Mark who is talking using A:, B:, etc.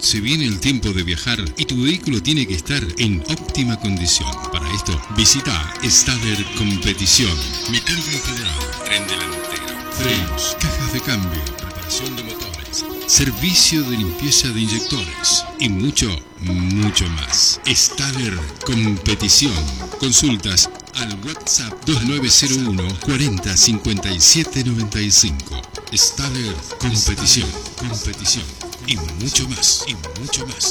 A: Se viene el tiempo de viajar y tu vehículo tiene que estar en óptima condición. Para esto, visita Stader Competición. Mecánica en general, tren delantero, frenos, cajas de cambio, reparación de motores, servicio de limpieza de inyectores y mucho más. Stader Competición. Consultas al WhatsApp 2901 40 57 95. Stader Competición y mucho más.